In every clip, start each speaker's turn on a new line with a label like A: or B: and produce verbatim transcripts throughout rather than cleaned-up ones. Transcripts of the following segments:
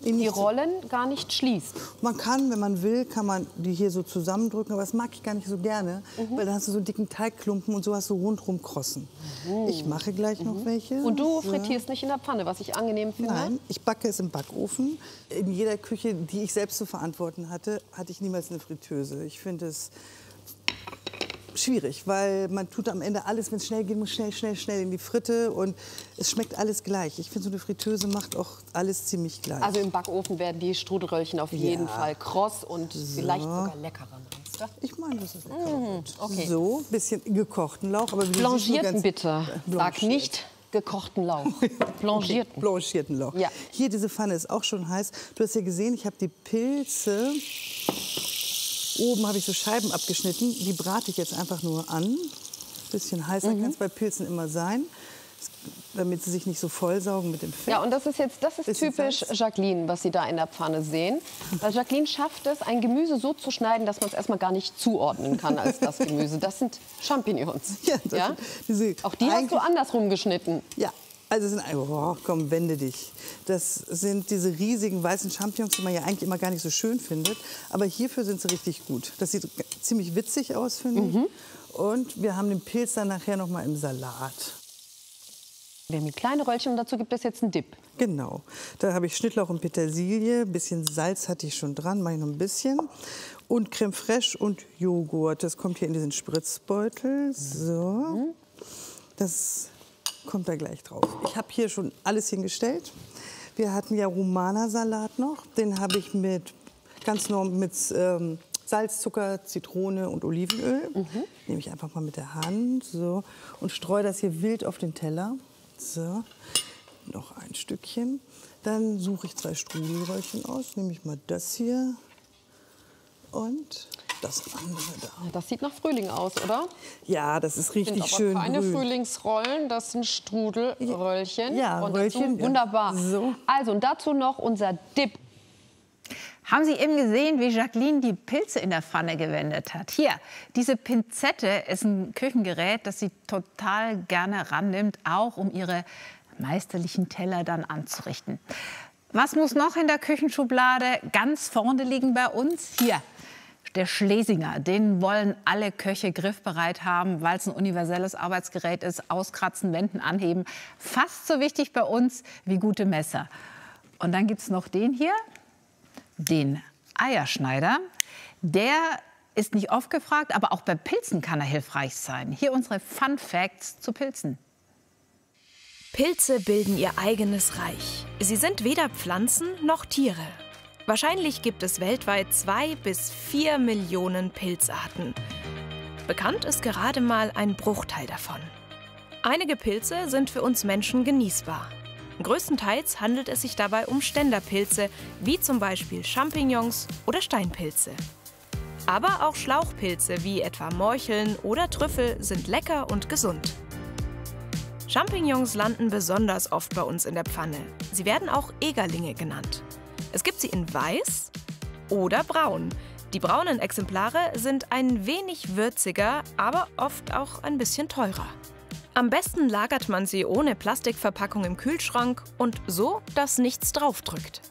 A: die Rollen gar nicht schließt.
B: Man kann, wenn man will, kann man die hier so zusammendrücken, aber das mag ich gar nicht so gerne, mhm. weil dann hast du so einen dicken Teigklumpen und so hast du rundrum Krossen. Mhm. Ich mache gleich mhm. noch welche.
A: Und du frittierst nicht in der Pfanne, was ich angenehm finde?
B: Nein, ich backe es im Backofen. In jeder Küche, die ich selbst zu verantworten hatte, hatte ich niemals eine Fritteuse. Ich finde es schwierig, weil man tut am Ende alles, wenn es schnell geht, muss schnell, schnell, schnell in die Fritte und es schmeckt alles gleich. Ich finde, so eine Fritteuse macht auch alles ziemlich gleich.
A: Also im Backofen werden die Strudelröllchen auf jeden ja. Fall kross und so. Vielleicht sogar leckerer. Meinst du?
B: Ich meine, das ist lecker.
A: Mmh, okay.
B: So, ein bisschen gekochten Lauch. Aber
A: Blanchierten bitte. Sag nicht gekochten Lauch. Blanchierten.
B: Okay. Blanchierten Lauch. Ja. Hier, diese Pfanne ist auch schon heiß. Du hast ja gesehen, ich habe die Pilze. Oben habe ich so Scheiben abgeschnitten, die brate ich jetzt einfach nur an. Ein bisschen heißer mhm. kann es bei Pilzen immer sein, damit sie sich nicht so vollsaugen mit dem Fett.
A: Ja, und das ist jetzt das ist typisch Jacqueline, was Sie da in der Pfanne sehen. Weil Jacqueline schafft es, ein Gemüse so zu schneiden, dass man es erstmal gar nicht zuordnen kann als das Gemüse. Das sind Champignons. Ja, das ja? Sind diese Auch die hast du andersrum geschnitten.
B: Ja. Also es sind, oh, komm, wende dich. Das sind diese riesigen weißen Champignons, die man ja eigentlich immer gar nicht so schön findet. Aber hierfür sind sie richtig gut. Das sieht ziemlich witzig aus, finde ich. Mhm. Und wir haben den Pilz dann nachher noch mal im Salat.
A: Wir haben kleine Röllchen und dazu gibt es jetzt einen Dip.
B: Genau. Da habe ich Schnittlauch und Petersilie. Ein bisschen Salz hatte ich schon dran, mache ich noch ein bisschen. Und Creme fraiche und Joghurt. Das kommt hier in diesen Spritzbeutel. So. Mhm. Das kommt da gleich drauf. Ich habe hier schon alles hingestellt. Wir hatten ja Rumana-Salat noch. Den habe ich mit ganz normal mit ähm, Salz, Zucker, Zitrone und Olivenöl. Mhm. Nehme ich einfach mal mit der Hand so und streue das hier wild auf den Teller. So, noch ein Stückchen. Dann suche ich zwei Strudelröllchen aus. Nehme ich mal das hier und das andere da.
A: Das sieht nach Frühling aus, oder?
B: Ja, das ist richtig
A: sind aber
B: schön
A: keine
B: grün.
A: Frühlingsrollen, das sind Strudelröllchen.
B: Ja,
A: und
B: Röllchen.
A: Dazu, wunderbar.
B: Ja. So.
A: Also, und dazu noch unser Dip.
C: Haben Sie eben gesehen, wie Jacqueline die Pilze in der Pfanne gewendet hat? Hier, diese Pinzette ist ein Küchengerät, das sie total gerne rannimmt, auch um ihre meisterlichen Teller dann anzurichten. Was muss noch in der Küchenschublade ganz vorne liegen bei uns? Hier, der Schlesinger. Den wollen alle Köche griffbereit haben, weil es ein universelles Arbeitsgerät ist. Auskratzen, wenden, anheben. Fast so wichtig bei uns wie gute Messer. Und dann gibt es noch den hier, den Eierschneider. Der ist nicht oft gefragt, aber auch bei Pilzen kann er hilfreich sein. Hier unsere Fun Facts zu Pilzen.
D: Pilze bilden ihr eigenes Reich. Sie sind weder Pflanzen noch Tiere. Wahrscheinlich gibt es weltweit zwei bis vier Millionen Pilzarten. Bekannt ist gerade mal ein Bruchteil davon. Einige Pilze sind für uns Menschen genießbar. Größtenteils handelt es sich dabei um Ständerpilze, wie zum Beispiel Champignons oder Steinpilze. Aber auch Schlauchpilze wie etwa Morcheln oder Trüffel sind lecker und gesund. Champignons landen besonders oft bei uns in der Pfanne. Sie werden auch Egerlinge genannt. Es gibt sie in weiß oder braun. Die braunen Exemplare sind ein wenig würziger, aber oft auch ein bisschen teurer. Am besten lagert man sie ohne Plastikverpackung im Kühlschrank und so, dass nichts draufdrückt.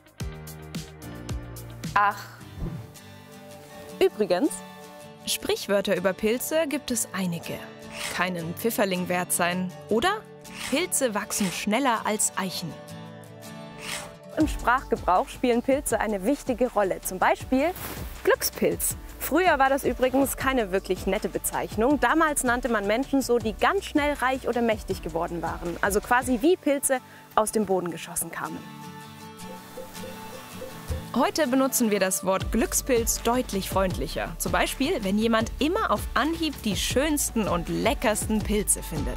E: Ach, übrigens.
D: Sprichwörter über Pilze gibt es einige. Keinen Pfifferling wert sein oder Pilze wachsen schneller als Eichen.
E: Im Sprachgebrauch spielen Pilze eine wichtige Rolle. Zum Beispiel Glückspilz. Früher war das übrigens keine wirklich nette Bezeichnung. Damals nannte man Menschen so, die ganz schnell reich oder mächtig geworden waren. Also quasi wie Pilze aus dem Boden geschossen kamen.
D: Heute benutzen wir das Wort Glückspilz deutlich freundlicher. Zum Beispiel, wenn jemand immer auf Anhieb die schönsten und leckersten Pilze findet.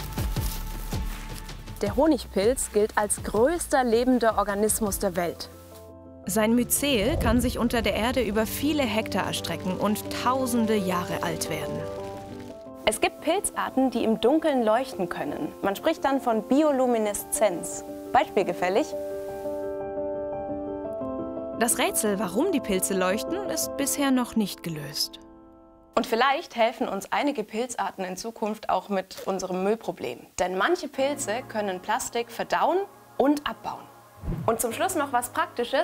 E: Der Honigpilz gilt als größter lebender Organismus der Welt.
D: Sein Myzel kann sich unter der Erde über viele Hektar erstrecken und tausende Jahre alt werden.
E: Es gibt Pilzarten, die im Dunkeln leuchten können. Man spricht dann von Biolumineszenz. Beispielgefällig.
D: Das Rätsel, warum die Pilze leuchten, ist bisher noch nicht gelöst.
E: Und vielleicht helfen uns einige Pilzarten in Zukunft auch mit unserem Müllproblem. Denn manche Pilze können Plastik verdauen und abbauen. Und zum Schluss noch was Praktisches.